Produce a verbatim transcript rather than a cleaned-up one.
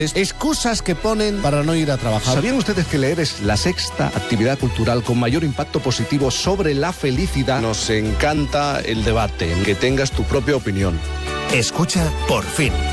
Excusas que ponen para no ir a trabajar. ¿Sabían ustedes que leer es la sexta actividad cultural con mayor impacto positivo sobre la felicidad? Nos encanta el debate, que tengas tu propia opinión. Escucha Por Fin.